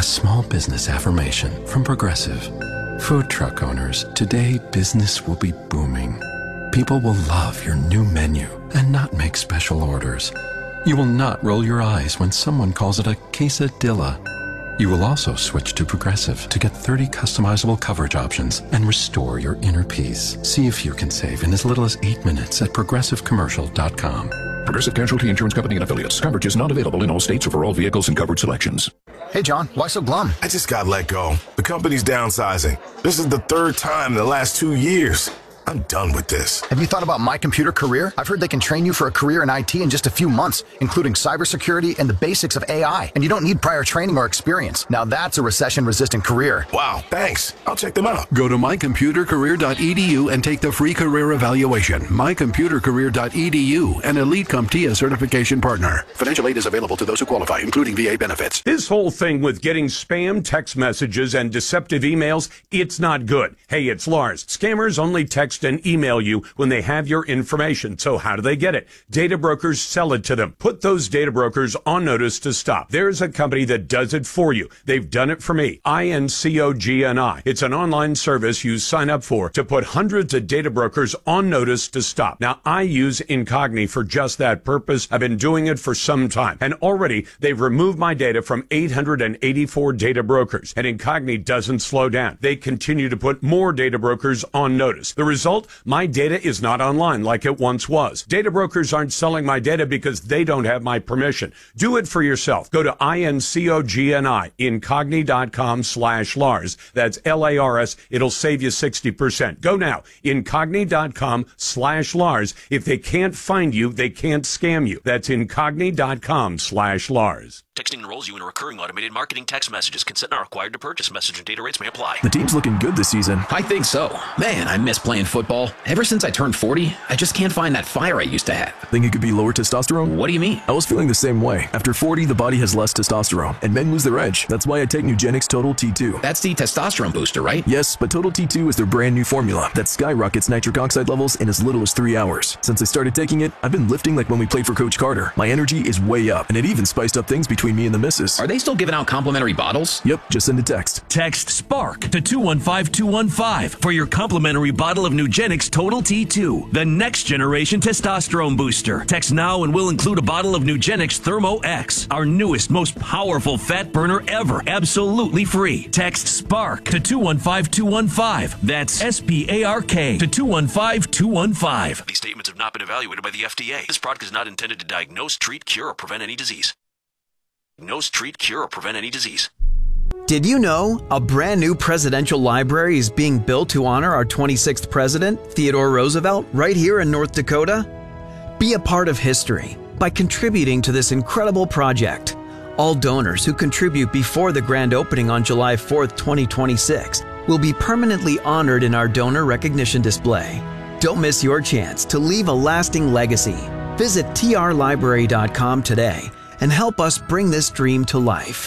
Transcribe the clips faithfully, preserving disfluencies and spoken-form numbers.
small business affirmation from Progressive. Food truck owners, today business will be booming. People will love your new menu and not make special orders. You will not roll your eyes when someone calls it a quesadilla. You will also switch to Progressive to get thirty customizable coverage options and restore your inner peace. See if you can save in as little as eight minutes at progressive commercial dot com. Progressive Casualty Insurance Company and Affiliates. Coverage is not available in all states or for all vehicles and coverage selections. Hey, John, why so glum? I just got let go. The company's downsizing. This is the third time in the last two years. I'm done with this. Have you thought about My Computer Career? I've heard they can train you for a career in I T in just a few months, including cybersecurity and the basics of A I. And you don't need prior training or experience. Now that's a recession-resistant career. Wow, thanks. I'll check them out. Go to my computer career dot e d u and take the free career evaluation. my computer career dot e d u, an Elite CompTIA certification partner. Financial aid is available to those who qualify, including V A benefits. This whole thing with getting spam text messages and deceptive emails, it's not good. Hey, it's Lars. Scammers only text and email you when they have your information. So how do they get it? Data brokers sell it to them. Put those data brokers on notice to stop. There's a company that does it for you. They've done it for me. I N C O G N I. It's an online service you sign up for to put hundreds of data brokers on notice to stop. Now, I use Incogni for just that purpose. I've been doing it for some time. And already, they've removed my data from eight hundred eighty-four data brokers. And Incogni doesn't slow down. They continue to put more data brokers on notice. The result? My data is not online like it once was. Data brokers aren't selling my data because they don't have my permission. Do it for yourself. Go to I N C O G N I, incogni dot com slash Lars. That's L A R S. It'll save you sixty percent. Go now, incogni dot com slash Lars. If they can't find you, they can't scam you. That's incogni dot com slash Lars. Texting enrolls you in a recurring automated marketing text messages. Consent not required to purchase. Message and data rates may apply. The team's looking good this season. I think so. Man, I miss playing football. Ever since I turned forty, I just can't find that fire I used to have. Think it could be lower testosterone? What do you mean? I was feeling the same way. After forty, the body has less testosterone, and men lose their edge. That's why I take Nugenix Total T two. That's the testosterone booster, right? Yes, but Total T two is their brand new formula that skyrockets nitric oxide levels in as little as three hours. Since I started taking it, I've been lifting like when we played for Coach Carter. My energy is way up, and it even spiced up things between me and the missus. Are they still giving out complimentary bottles? Yep, just send a text. Text SPARK to two one five two one five for your complimentary bottle of Nugenix Total T two, the next generation testosterone booster. Text now and we'll include a bottle of Nugenix Thermo X, our newest, most powerful fat burner ever, absolutely free. Text SPARK to two one five two one five. That's S P A R K to two one five two one five. These statements have not been evaluated by the F D A. This product is not intended to diagnose, treat, cure, or prevent any disease. Diagnose, treat, cure, or prevent any disease. Did you know a brand new presidential library is being built to honor our twenty-sixth president, Theodore Roosevelt, right here in North Dakota? Be a part of history by contributing to this incredible project. All donors who contribute before the grand opening on July fourth, twenty twenty-six will be permanently honored in our donor recognition display. Don't miss your chance to leave a lasting legacy. Visit T R library dot com today and help us bring this dream to life.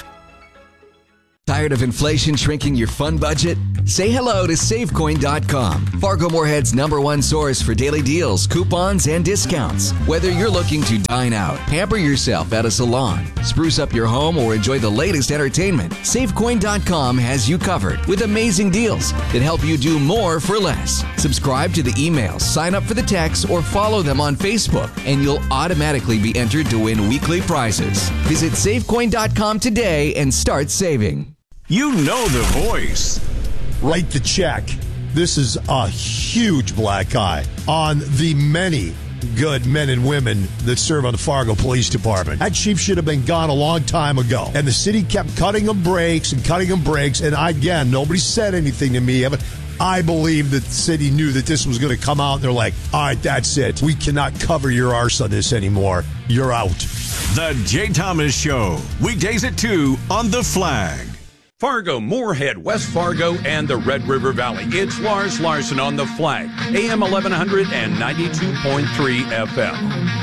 Tired of inflation shrinking your fun budget? Say hello to Save Coin dot com, Fargo Moorhead's number one source for daily deals, coupons, and discounts. Whether you're looking to dine out, pamper yourself at a salon, spruce up your home, or enjoy the latest entertainment, Save Coin dot com has you covered with amazing deals that help you do more for less. Subscribe to the emails, sign up for the texts, or follow them on Facebook, and you'll automatically be entered to win weekly prizes. Visit Save Coin dot com today and start saving. You know the voice. Write the check. This is a huge black eye on the many good men and women that serve on the Fargo Police Department. That chief should have been gone a long time ago. And the city kept cutting them breaks and cutting them breaks. And again, nobody said anything to me. But I believe that the city knew that this was going to come out. And they're like, all right, that's it. We cannot cover your arse on this anymore. You're out. The Jay Thomas Show. Weekdays at two on The Flag. Fargo, Moorhead, West Fargo, and the Red River Valley. It's Lars Larson on The Flag, A M eleven hundred and ninety-two point three F M.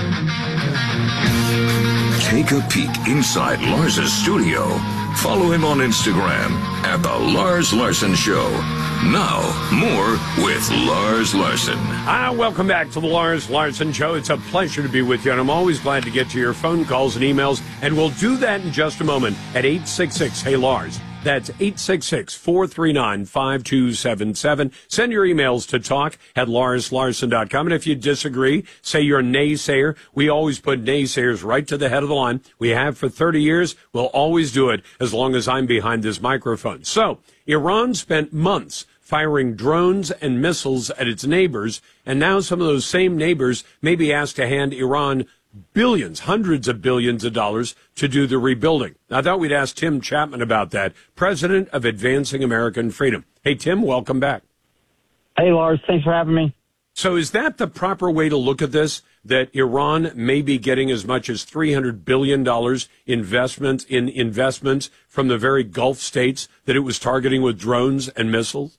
Take a peek inside Lars's studio. Follow him on Instagram at The Lars Larson Show. Now, more with Lars Larson. Ah, welcome back to the Lars Larson Show. It's a pleasure to be with you, and I'm always glad to get to your phone calls and emails, and we'll do that in just a moment at eight six six, hey Lars. That's eight six six, four three nine, five two seven seven. Send your emails to talk at lars larson dot com. And if you disagree, say you're a naysayer. We always put naysayers right to the head of the line. We have for thirty years. We'll always do it as long as I'm behind this microphone. So, Iran spent months firing drones and missiles at its neighbors, and now some of those same neighbors may be asked to hand Iran billions, hundreds of billions of dollars to do the rebuilding. I thought we'd ask Tim Chapman about that, president of Advancing American Freedom. Hey, Tim, welcome back. Hey, Lars, thanks for having me. So is that the proper way to look at this, that Iran may be getting as much as three hundred billion dollars investment in investments from the very Gulf states that it was targeting with drones and missiles?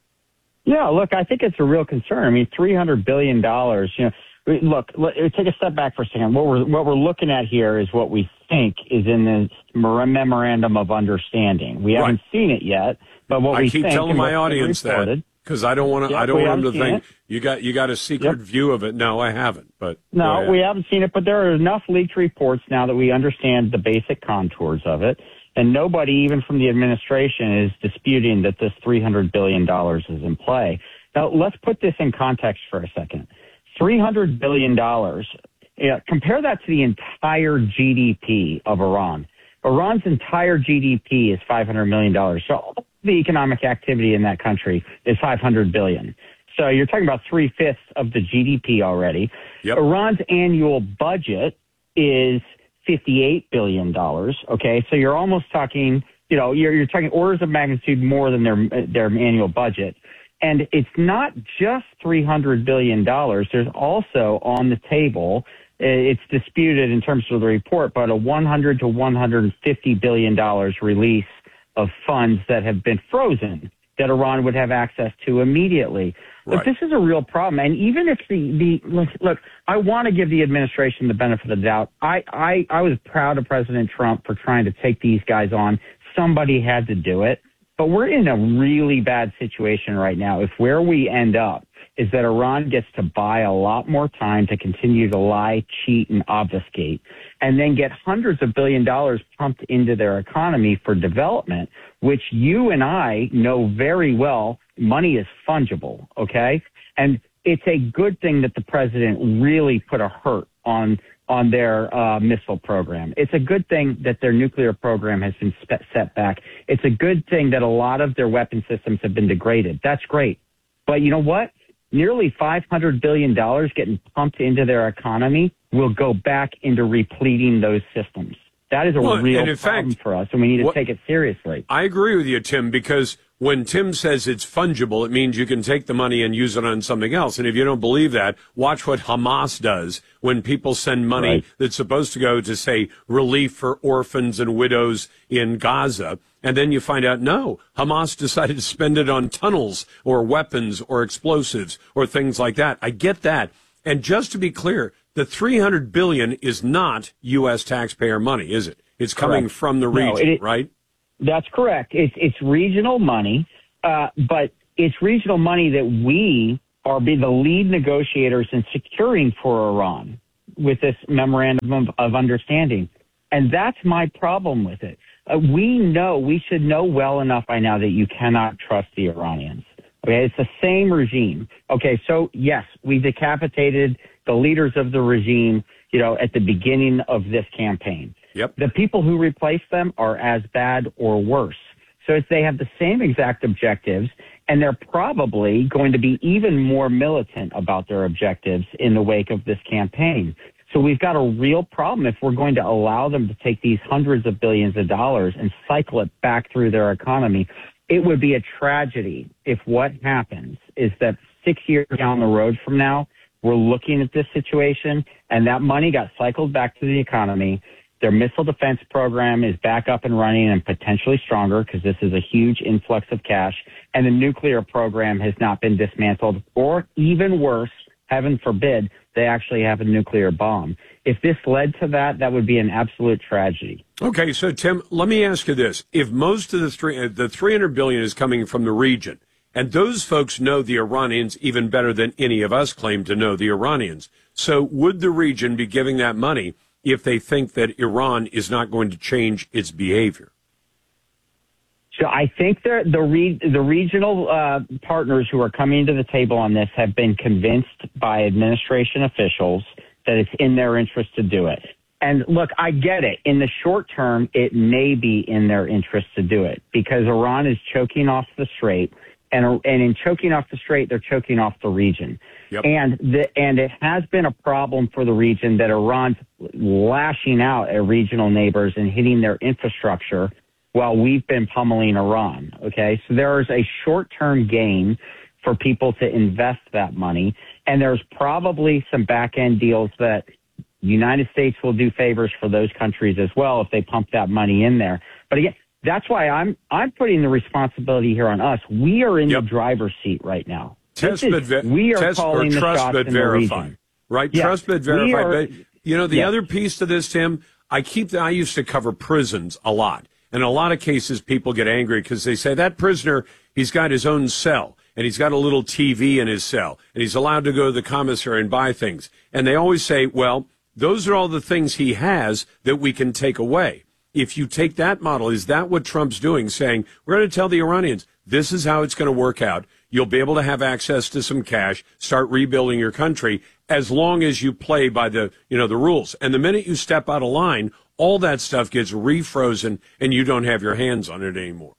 Yeah, look, I think it's a real concern. I mean, three hundred billion dollars, you know, look, take a step back for a second. What we're, what we're looking at here is what we think is in this memorandum of understanding. We haven't right. seen it yet, but what I we keep think telling my audience that because I don't want to. Yep, I don't want them to think it. you got you got a secret yep. view of it. No, I haven't. But no, we haven't seen it. But there are enough leaked reports now that we understand the basic contours of it. And nobody, even from the administration, is disputing that this three hundred billion dollars is in play. Now, let's put this in context for a second. three hundred billion dollars, yeah, compare that to the entire G D P of Iran. Iran's entire G D P is five hundred million dollars. So all the economic activity in that country is five hundred billion dollars. So you're talking about three-fifths of the G D P already. Yep. Iran's annual budget is fifty-eight billion dollars, okay? So you're almost talking, you know, you're, you're talking orders of magnitude more than their their annual budget. And it's not just three hundred billion dollars. There's also on the table, it's disputed in terms of the report, but a one hundred to one hundred fifty billion dollars release of funds that have been frozen that Iran would have access to immediately. Right. But this is a real problem. And even if the, the look, look, I want to give the administration the benefit of the doubt. I, I, I was proud of President Trump for trying to take these guys on. Somebody had to do it. But we're in a really bad situation right now. If where we end up is that Iran gets to buy a lot more time to continue to lie, cheat, and obfuscate, and then get hundreds of billion dollars pumped into their economy for development, which you and I know very well, money is fungible, okay? And it's a good thing that the president really put a hurt on on their uh, missile program. It's a good thing that their nuclear program has been spe- set back. It's a good thing that a lot of their weapon systems have been degraded. That's great. But you know what? Nearly five hundred billion dollars getting pumped into their economy will go back into repleting those systems. That is a well, real in problem fact, for us, and we need to what, take it seriously. I agree with you, Tim, because when Tim says it's fungible, it means you can take the money and use it on something else. And if you don't believe that, watch what Hamas does when people send money right. that's supposed to go to, say, relief for orphans and widows in Gaza. And then you find out, no, Hamas decided to spend it on tunnels or weapons or explosives or things like that. I get that. And just to be clear, the three hundred billion dollars is not U S taxpayer money, is it? It's coming Correct. from the region, no, it, right? That's correct. It's it's regional money, uh, but it's regional money that we are be the lead negotiators in securing for Iran with this memorandum of, of understanding. And that's my problem with it. Uh, we know, we should know well enough by now that you cannot trust the Iranians. Okay, it's the same regime. Okay, so yes, we decapitated the leaders of the regime, you know, at the beginning of this campaign. Yep. The people who replace them are as bad or worse. So if they have the same exact objectives, and they're probably going to be even more militant about their objectives in the wake of this campaign. So we've got a real problem if we're going to allow them to take these hundreds of billions of dollars and cycle it back through their economy. It would be a tragedy if what happens is that six years down the road from now, we're looking at this situation and that money got cycled back to the economy. Their missile defense program is back up and running and potentially stronger because this is a huge influx of cash. And the nuclear program has not been dismantled, or even worse, heaven forbid, they actually have a nuclear bomb. If this led to that, that would be an absolute tragedy. Okay, so Tim, let me ask you this: if most of the three, the three hundred billion is coming from the region, And those folks know the Iranians even better than any of us claim to know the Iranians. So would the region be giving that money if they think that Iran is not going to change its behavior? So I think the the, re, the regional uh, partners who are coming to the table on this have been convinced by administration officials that it's in their interest to do it. And look, I get it. In the short term, it may be in their interest to do it because Iran is choking off the strait. And, and in choking off the strait, they're choking off the region. Yep. And the, and it has been a problem for the region that Iran's lashing out at regional neighbors and hitting their infrastructure while we've been pummeling Iran. Okay. So there is a short-term gain for people to invest that money. And there's probably some back-end deals that the United States will do favors for those countries as well if they pump that money in there. But again, that's why I'm I'm putting the responsibility here on us. We are in yep. the driver's seat right now. Test is, but ver- we are test calling or the trust shots but in verify, the region. right? Yes. Trust but verify. Are, but, you know, the yes. other piece to this, Tim, I keep. I used to cover prisons a lot, and in a lot of cases, people get angry because they say that prisoner, he's got his own cell, and he's got a little T V in his cell, and he's allowed to go to the commissary and buy things, and they always say, well, those are all the things he has that we can take away. If you take that model, is that what Trump's doing, saying, we're going to tell the Iranians, this is how it's going to work out. You'll be able to have access to some cash, start rebuilding your country, as long as you play by the, you know, the rules. And the minute you step out of line, all that stuff gets refrozen and you don't have your hands on it anymore.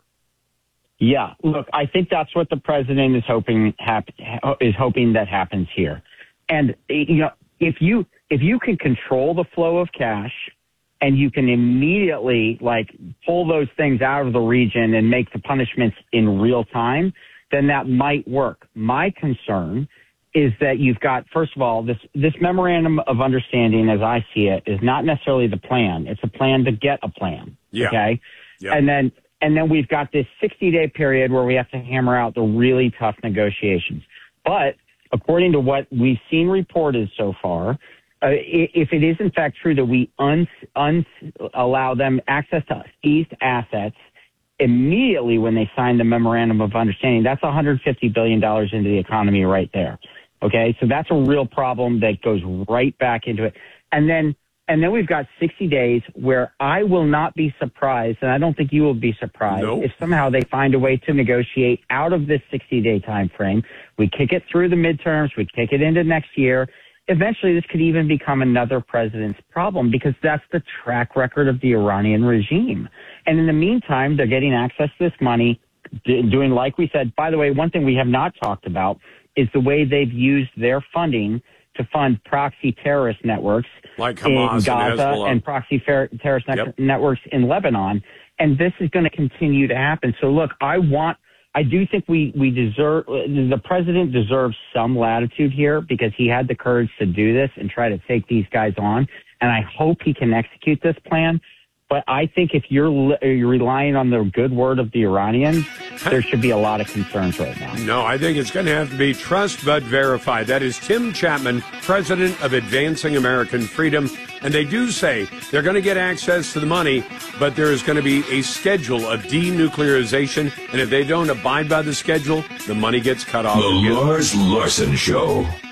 Yeah, look, I think that's what the president is hoping hap- is hoping that happens here. And, you know, if you if you can control the flow of cash, and you can immediately, like, pull those things out of the region and make the punishments in real time, then that might work. My concern is that you've got, first of all, this, this memorandum of understanding, as I see it, is not necessarily the plan. It's a plan to get a plan. Yeah. Okay? Yeah. And then, and then we've got this sixty-day period where we have to hammer out the really tough negotiations. But according to what we've seen reported so far, Uh, if it is in fact true that we un, un, allow them access to seized assets immediately when they sign the memorandum of understanding, that's one hundred fifty billion dollars into the economy right there. Okay, so that's a real problem that goes right back into it. And then, and then we've got sixty days where I will not be surprised, and I don't think you will be surprised, nope. if somehow they find a way to negotiate out of this sixty-day time frame. We kick it through the midterms, we kick it into next year. Eventually, this could even become another president's problem because that's the track record of the Iranian regime. And in the meantime, they're getting access to this money, doing, like we said, by the way, one thing we have not talked about is the way they've used their funding to fund proxy terrorist networks like Hamas in Gaza and, and proxy fer- terrorist yep. ne- networks in Lebanon. And this is going to continue to happen. So, look, I want I do think we, we deserve, the president deserves some latitude here because he had the courage to do this and try to take these guys on. And I hope he can execute this plan. But I think if you're, you're relying on the good word of the Iranians, there should be a lot of concerns right now. No, I think it's going to have to be trust but verify. That is Tim Chapman, president of Advancing American Freedom. And they do say they're going to get access to the money, but there is going to be a schedule of denuclearization. And if they don't abide by the schedule, the money gets cut off. The Lars Larson Show.